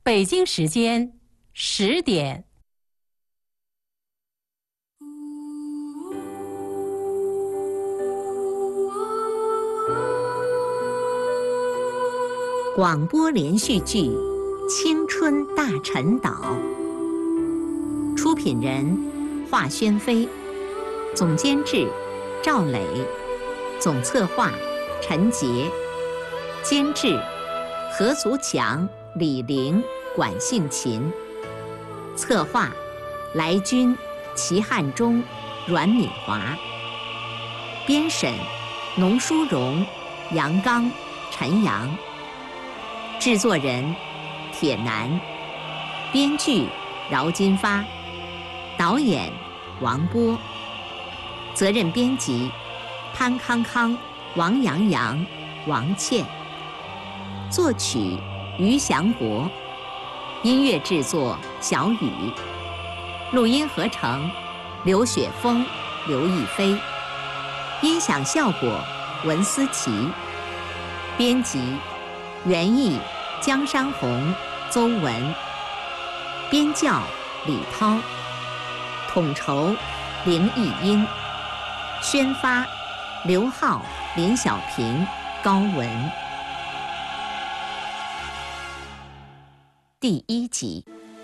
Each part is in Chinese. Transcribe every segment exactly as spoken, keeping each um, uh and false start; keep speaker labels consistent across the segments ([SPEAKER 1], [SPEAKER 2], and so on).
[SPEAKER 1] 北京时间十点。
[SPEAKER 2] 广播连续剧《青春大陈岛》，出品人华轩飞，总监制赵磊，总策划陈杰，监制何足强、李玲、管杏琴，策划来军、齐汉中、阮敏华，编审农淑荣、杨刚、陈阳，制作人铁男，编剧饶金发，导演王波，责任编辑潘康康、王阳阳、王倩，作曲于祥国，音乐制作小雨，录音合成刘雪峰、刘亦菲，音响效果文思琪，编辑袁毅、江山红、邹文，编校李涛，统筹林义英，宣发刘浩、林小平、高文。第一集。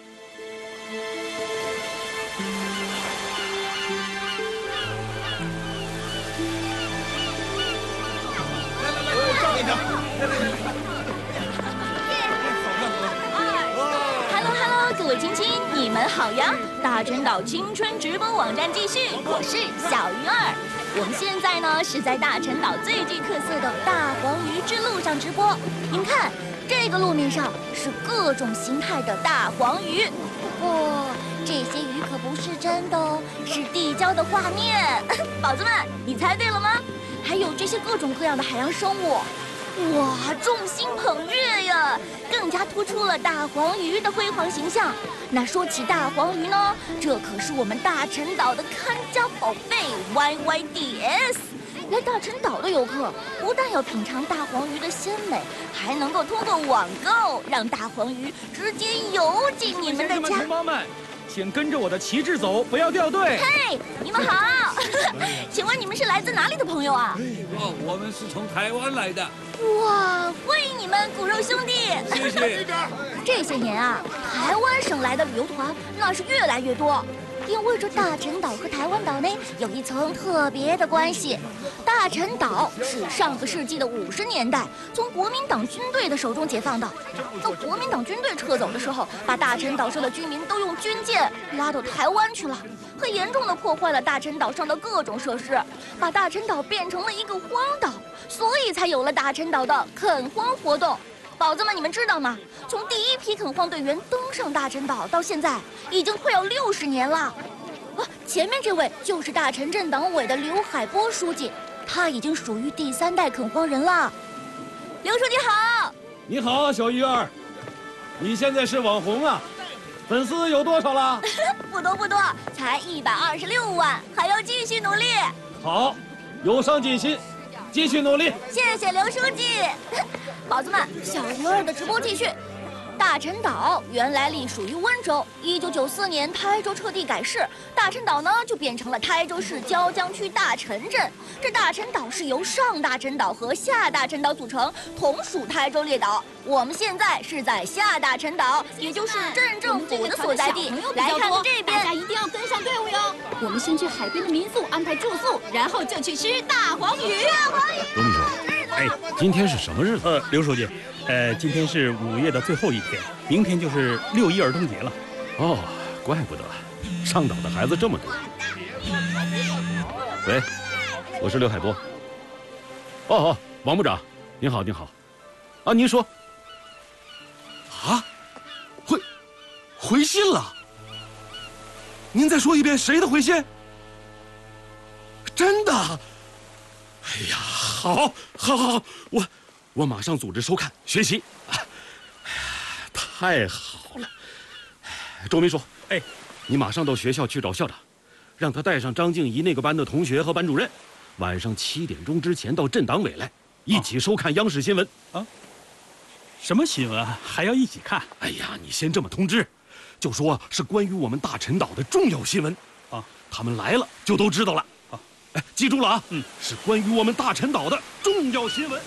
[SPEAKER 3] 各位亲亲，你们好呀！大陈岛青春直播网站继续，我是小鱼儿。我们现在呢是在大陈岛最具特色的大黄鱼之路上直播。您看，这个路面上是各种形态的大黄鱼，不过这些鱼可不是真的哦，是地胶的画面。宝子们，你猜对了吗？还有这些各种各样的海洋生物。哇，众星捧月呀，更加突出了大黄鱼的辉煌形象。那说起大黄鱼呢，这可是我们大陈岛的看家宝贝 Y Y D S。来大陈岛的游客不但要品尝大黄鱼的鲜美，还能够通过网购让大黄鱼直接游进你们的家。
[SPEAKER 4] 同胞们，请跟着我的旗帜走，不要掉队。
[SPEAKER 3] 嘿，你们好，请问你们是来自哪里的朋友啊？
[SPEAKER 5] 哦，我们是从台湾来的。
[SPEAKER 3] 哇，欢迎你们骨肉兄弟！
[SPEAKER 5] 谢谢。
[SPEAKER 3] 这些年啊，台湾省来的旅游团那是越来越多，因为这大陈岛和台湾岛内有一层特别的关系。大陈岛是上个世纪的五十年代从国民党军队的手中解放的。当国民党军队撤走的时候，把大陈岛上的居民都用军舰拉到台湾去了，很严重的破坏了大陈岛上的各种设施，把大陈岛变成了一个荒岛，所以才有了大陈岛的垦荒活动。宝子们，你们知道吗？从第一批垦荒队员登上大陈岛到现在，已经快要六十年了。啊，前面这位就是大陈镇党委的刘海波书记，他已经属于第三代垦荒人了。刘书记好！
[SPEAKER 4] 你好，小鱼儿，你现在是网红啊，粉丝有多少了？
[SPEAKER 3] 不多不多，才一百二十六万，还要继续努力。
[SPEAKER 4] 好，有上进心，继续努力。
[SPEAKER 3] 谢谢刘书记。宝子们，小鱼儿的直播继续。大陈岛原来隶属于温州，一九九四年台州彻地改市，大陈岛呢就变成了台州市椒江区大陈镇。这大陈岛是由上大陈岛和下大陈岛组成，同属台州列岛。我们现在是在下大陈岛，也就是镇政府的所在地。来看看这边，
[SPEAKER 6] 大家一定要跟上队伍哟。我们先去海边的民宿安排住宿，然后就去吃大黄鱼。
[SPEAKER 3] 大黄鱼。
[SPEAKER 7] 罗秘书，哎，今天是什么日子？
[SPEAKER 8] 呃，刘书记。呃，今天是五月的最后一天，明天就是六一儿童节了。
[SPEAKER 7] 哦，怪不得，上岛的孩子这么多。喂，我是刘海波。哦哦，王部长，您好，您好。啊，您说。
[SPEAKER 9] 啊，回回信了？您再说一遍，谁的回信？真的？哎呀，好，好，好，好，我。我马上组织收看学习，哎呀，太好了！周秘书，
[SPEAKER 8] 哎，
[SPEAKER 7] 你马上到学校去找校长，让他带上张静怡那个班的同学和班主任，晚上七点钟之前到镇党委来，一起收看央视新闻。
[SPEAKER 8] 啊， 什么新闻还要一起看？
[SPEAKER 9] 哎呀，你先这么通知，就说是关于我们大陈岛的重要新闻啊，他们来了就都知道了。啊，哎，记住了啊，嗯，是关于我们大陈岛的重要新闻。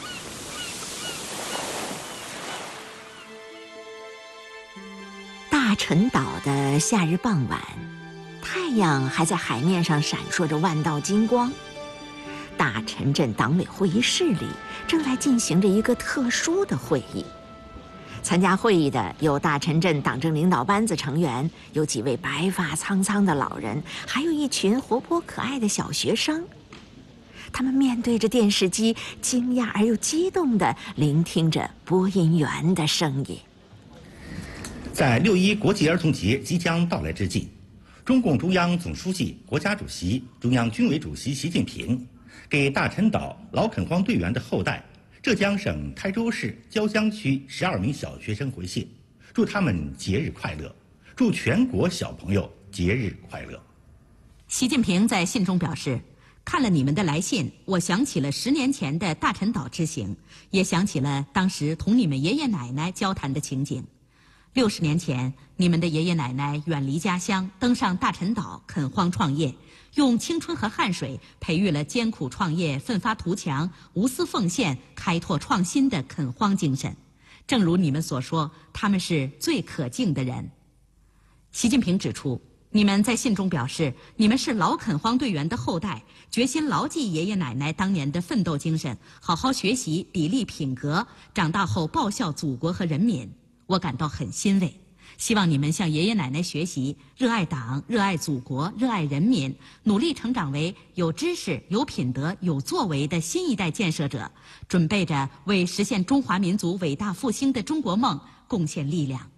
[SPEAKER 2] 大陈岛的夏日傍晚，太阳还在海面上闪烁着万道金光。大陈镇党委会议室里正在进行着一个特殊的会议。参加会议的有大陈镇党政领导班子成员，有几位白发苍苍的老人，还有一群活泼可爱的小学生。他们面对着电视机，惊讶而又激动地聆听着播音员的声音。
[SPEAKER 10] 在六一国际儿童节即将到来之际，中共中央总书记、国家主席、中央军委主席习近平给大陈岛老垦荒队员的后代浙江省台州市椒江区十二名小学生回信，祝他们节日快乐，祝全国小朋友节日快乐。
[SPEAKER 1] 习近平在信中表示，看了你们的来信，我想起了十年前的大陈岛之行，也想起了当时同你们爷爷奶奶交谈的情景。六十年前，你们的爷爷奶奶远离家乡，登上大陈岛垦荒创业，用青春和汗水培育了艰苦创业、奋发图强、无私奉献、开拓创新的垦荒精神。正如你们所说，他们是最可敬的人。习近平指出，你们在信中表示，你们是老垦荒队员的后代，决心牢记爷爷奶奶当年的奋斗精神，好好学习，砥砺品格，长大后报效祖国和人民。我感到很欣慰，希望你们向爷爷奶奶学习，热爱党、热爱祖国、热爱人民，努力成长为有知识、有品德、有作为的新一代建设者，准备着为实现中华民族伟大复兴的中国梦贡献力量。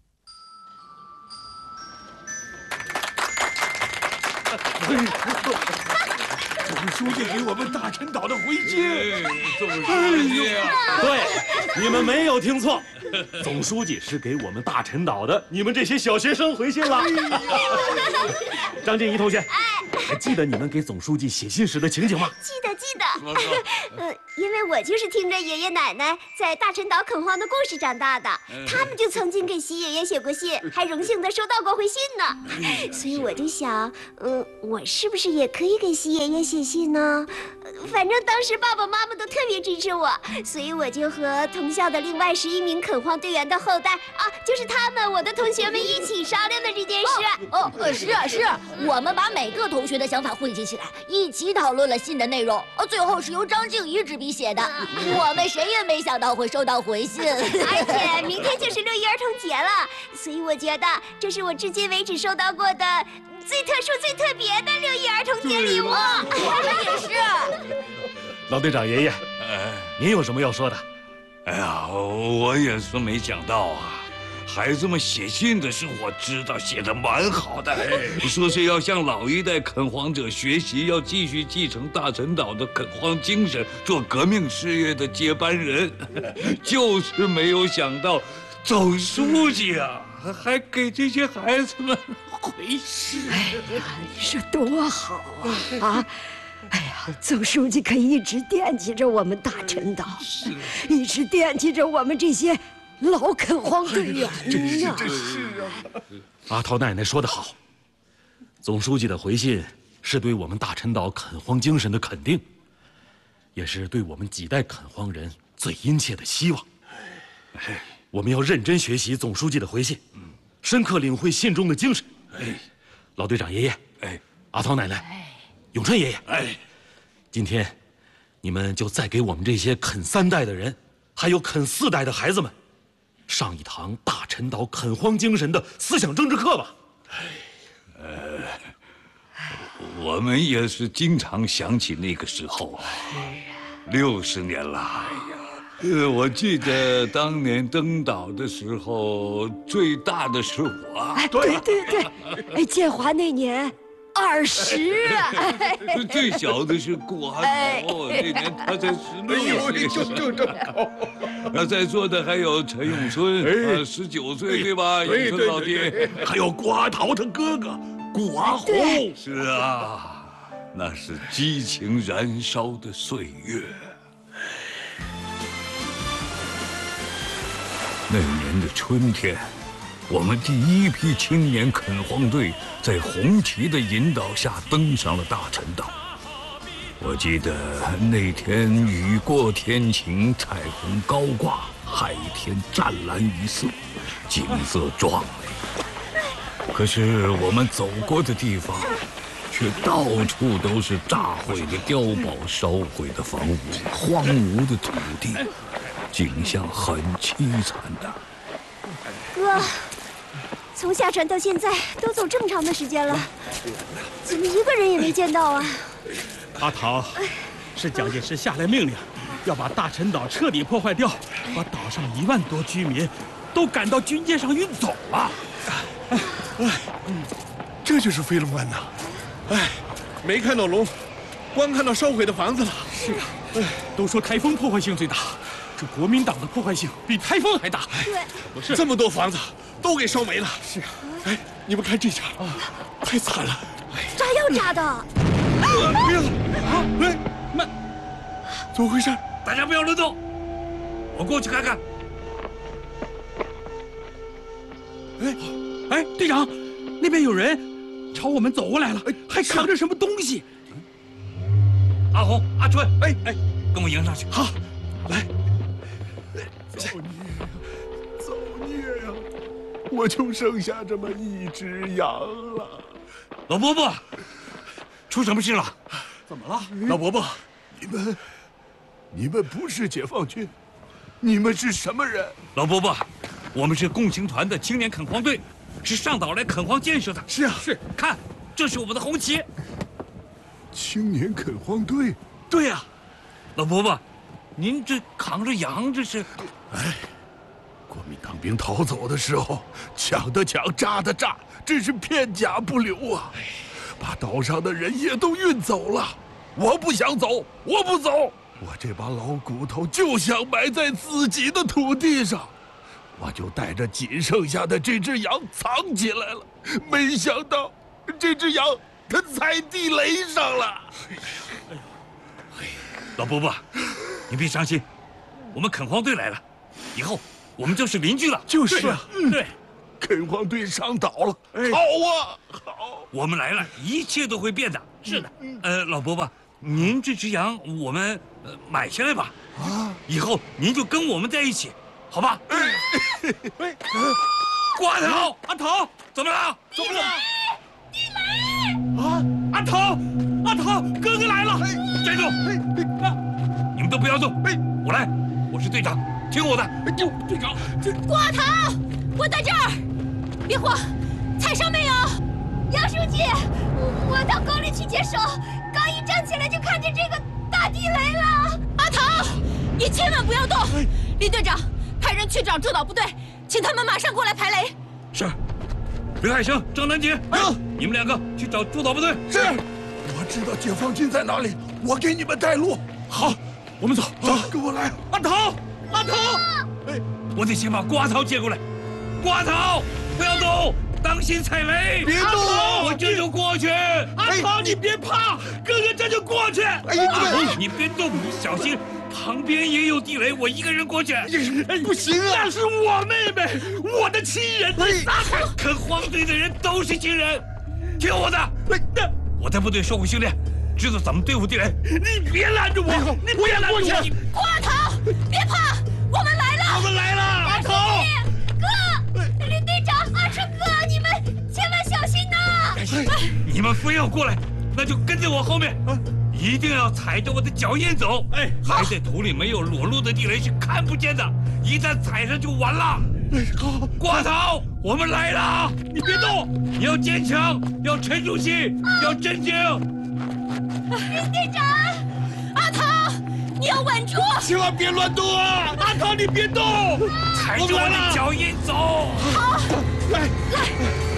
[SPEAKER 5] 总书记给我们大陈岛的回信。
[SPEAKER 9] 总书记啊，对，你们没有听错，总书记是给我们大陈岛的你们这些小学生回信了。张静怡同学，还记得你们给总书记写信时的情景吗？
[SPEAKER 11] 记得记得。呃，因为我就是听着爷爷奶奶在大陈岛垦荒的故事长大的，他们就曾经给习爷爷写过信，还荣幸的收到过回信呢。所以我就想，嗯，我是不是也可以给习爷爷写信呢？反正当时爸爸妈妈都特别支持我，所以我就和同校的另外十一名垦荒队员的后代啊，就是他们，我的同学们一起商量的这件事。
[SPEAKER 3] 哦，哦是啊是啊，我们把每个同学的想法汇集起来，一起讨论了信的内容。哦，最后是由张静怡执笔写的。我们谁也没想到会收到回信，
[SPEAKER 11] 而且明天就是六一儿童节了，所以我觉得这是我至今为止收到过的最特殊、最特别的六一儿童节礼物。
[SPEAKER 3] 我们也是。
[SPEAKER 9] 老队长爷爷，
[SPEAKER 5] 哎，
[SPEAKER 9] 您有什么要说的？
[SPEAKER 5] 哎呀，我也是没想到啊。孩子们写信的时候，我知道写的蛮好的，说是要向老一代垦荒者学习，要继续继承大陈岛的垦荒精神，做革命事业的接班人。就是没有想到，总书记啊，还给这些孩子们回信。
[SPEAKER 12] 哎呀，你说多好啊！啊！哎呀，总书记可以一直惦记着我们大陈岛，一直惦记着我们这些老垦荒队员呢。
[SPEAKER 5] 这是啊。
[SPEAKER 9] 阿桃奶奶说得好，总书记的回信是对我们大陈岛垦荒精神的肯定，也是对我们几代垦荒人最殷切的希望。我们要认真学习总书记的回信，深刻领会信中的精神。老队长爷爷，
[SPEAKER 5] 哎，
[SPEAKER 9] 阿桃奶奶，永春爷爷，
[SPEAKER 5] 哎，
[SPEAKER 9] 今天你们就再给我们这些垦三代的人，还有垦四代的孩子们，上一堂大陈岛垦荒精神的思想政治课吧。
[SPEAKER 5] 呃，我们也是经常想起那个时候啊，六十年了。呃，我记得当年登岛的时候，最大的是我。
[SPEAKER 12] 哎，对对对，哎，建华那年二十啊。
[SPEAKER 5] 最小的是顾阿桃，那年他才十六岁。
[SPEAKER 13] 就就这么高。
[SPEAKER 5] 那在座的还有陈永春，呃，十九岁对吧？永春老爹，
[SPEAKER 13] 还有顾阿桃他哥哥顾阿红。
[SPEAKER 5] 是啊，那是激情燃烧的岁月。 那年的春天，我们第一批青年垦荒队在红旗的引导下登上了大陈岛。我记得那天雨过天晴，彩虹高挂，海天湛蓝一色，景色壮丽。可是我们走过的地方，却到处都是炸毁的碉堡、烧毁的房屋、荒芜的土地，景象很凄惨的。
[SPEAKER 11] 哥，从下船到现在都走这么长的时间了，怎么一个人也没见到啊？
[SPEAKER 8] 阿桃，是蒋介石下来命令，要把大陈岛彻底破坏掉，把岛上一万多居民都赶到军舰上运走了。
[SPEAKER 13] 哎，这就是飞龙湾呐！哎，没看到龙，光看到烧毁的房子了。
[SPEAKER 8] 是啊，哎，都说台风破坏性最大，这国民党的破坏性比台风还大。
[SPEAKER 11] 对，
[SPEAKER 13] 不是这么多房子都给烧没了。
[SPEAKER 8] 是啊，
[SPEAKER 13] 哎，你们看这下啊，太惨了！
[SPEAKER 11] 炸药炸的。
[SPEAKER 13] 别了啊！哎，慢，怎么回事？
[SPEAKER 5] 大家不要乱动，我过去看看。
[SPEAKER 8] 哎，哎，队长，那边有人朝我们走过来了，还扛着什么东西。
[SPEAKER 5] 阿红、阿春，
[SPEAKER 8] 哎哎，
[SPEAKER 5] 跟我迎上去。
[SPEAKER 8] 好，来。
[SPEAKER 13] 造孽呀，造孽呀！我就剩下这么一只羊了。
[SPEAKER 5] 老伯伯，出什么事了？
[SPEAKER 8] 怎么了？
[SPEAKER 13] 老伯伯，你们，你们不是解放军，你们是什么人？
[SPEAKER 5] 老伯伯，我们是共青团的青年垦荒队，是上岛来垦荒建设的。
[SPEAKER 13] 是啊，
[SPEAKER 5] 是，看，这是我们的红旗。
[SPEAKER 13] 青年垦荒队。
[SPEAKER 5] 对呀、啊，老伯伯，您这扛着羊，这是？
[SPEAKER 13] 哎，国民党兵逃走的时候，抢的抢，炸的炸，真是片甲不留啊！把岛上的人也都运走了。我不想走，我不走，我这把老骨头就想埋在自己的土地上。我就带着仅剩下的这只羊藏起来了，没想到这只羊它踩地雷上了。
[SPEAKER 5] 哎呀，哎，老伯伯，你别伤心，我们垦荒队来了，以后我们就是邻居了。
[SPEAKER 13] 就是啊，
[SPEAKER 5] 嗯、对，
[SPEAKER 13] 垦荒队上岛了，哎、好啊，好，
[SPEAKER 5] 我们来了，一切都会变的。是的，呃，老伯伯，您这只羊我们呃买下来吧，啊，以后您就跟我们在一起。好吧，哎，哎，瓜头，阿桃，怎么了？怎么了？
[SPEAKER 3] 地雷！
[SPEAKER 5] 啊，阿桃，阿桃，哥哥来了！站住！啊，你们都不要动！哎，我来，我是队长，听我的。哎，队长，这
[SPEAKER 3] 瓜头，我在这儿，别慌，踩伤没有？
[SPEAKER 11] 杨书记，我我到沟里去接手，刚一站起来就看见这个大地雷了。
[SPEAKER 3] 阿桃，你千万不要动！李队长。派人去找驻岛部队，请他们马上过来排雷。
[SPEAKER 5] 是。刘海生、张南杰，啊，你们两个去找驻岛部队。
[SPEAKER 13] 是。我知道解放军在哪里，我给你们带路。
[SPEAKER 5] 好，我们走，走，
[SPEAKER 13] 跟我来。
[SPEAKER 5] 阿桃，阿桃，哎，我得先把瓜桃接过来。瓜桃，不要动，当心踩雷。
[SPEAKER 13] 别动，
[SPEAKER 5] 我这就过去。阿桃，你别怕，哥哥这就过去。哎呀，阿桃，你别动，你小心。旁边也有地雷，我一个人过去。
[SPEAKER 13] 不行啊！
[SPEAKER 5] 那是我妹妹，我的亲人。垦荒队的人都是亲人，听我的。我在部队受过训练，知道怎么对付地雷。你别拦着我，你别拦着我。
[SPEAKER 3] 瓜头，别怕，我们来了。
[SPEAKER 5] 我们来了，阿桃。
[SPEAKER 11] 哥，李队长，阿春哥，你们千万小心呐！
[SPEAKER 5] 你们非要过来，那就跟在我后面。一定要踩着我的脚印走，哎，埋在土里没有裸露的地雷是看不见的，一旦踩上就完了。哎，好，瓜头，我们来了，你别动，你要坚强，要沉住气，要镇静。
[SPEAKER 11] 李队长，
[SPEAKER 3] 阿桃，你要稳住，
[SPEAKER 13] 千万别乱动啊！
[SPEAKER 5] 阿桃，你别动，踩着我的脚印走。
[SPEAKER 3] 好，
[SPEAKER 13] 来
[SPEAKER 3] 来。